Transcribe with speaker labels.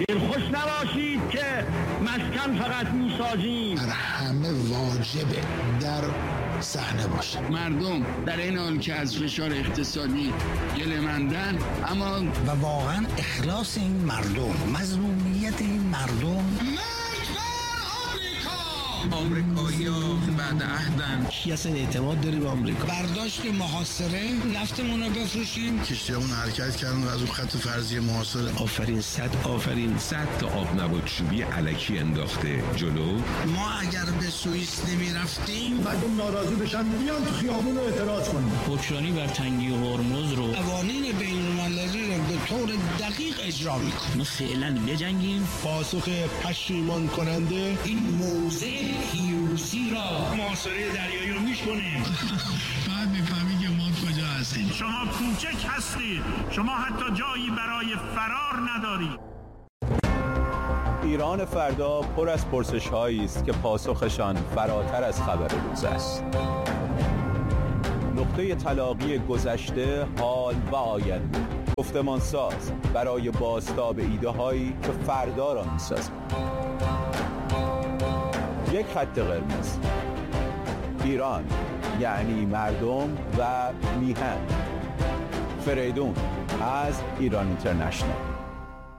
Speaker 1: دلخوش نباشید که مسکن فقط میسازیم.
Speaker 2: بر همه واجبه در صحنه باشه.
Speaker 3: مردم در این حال که از فشار اقتصادی گله‌مندن، اما
Speaker 4: و واقعا اخلاص این مردم، مظلومیت این مردم.
Speaker 3: آمریکایی‌ها بعد عهدن.
Speaker 4: کی اصلا اعتماد داری به آمریکا؟
Speaker 5: برداشت محاصره، نفتمون رو بفروشیم.
Speaker 2: کشتیمون حرکت کردن از اون خط فرضی محاصره.
Speaker 4: آفرین صد تا آب نبات چوبی الکی انداخته جلو.
Speaker 5: ما اگر به سوئیس نمی رفتیم
Speaker 6: مردم ناراضی بشن بیان تو خیابون رو اعتراض کنن.
Speaker 7: حکمرانی بر تنگی هرمز رو،
Speaker 5: قوانین بین‌المللی رو به طور دقیق اجرا می‌کنیم.
Speaker 7: ما فعلا بجنگیم.
Speaker 6: پاسخ پشیمان کننده
Speaker 7: این موضع پیروزی را محاصره دریایی رو میشکنیم.
Speaker 3: بعد میفهمی که ما کجا هستیم.
Speaker 8: شما کوچک هستید، شما حتی جایی برای فرار ندارید.
Speaker 9: ایران فردا پر از پرسش‌هایی است که پاسخشان فراتر از خبر روز است. نقطه تلاقی گذشته، حال و آینده، گفتمانساز برای بازتاب ایده‌هایی که فردا را می‌سازند. یک خط قرمز: ایران یعنی مردم و میهن. فریدون از ایران اینترنشنال.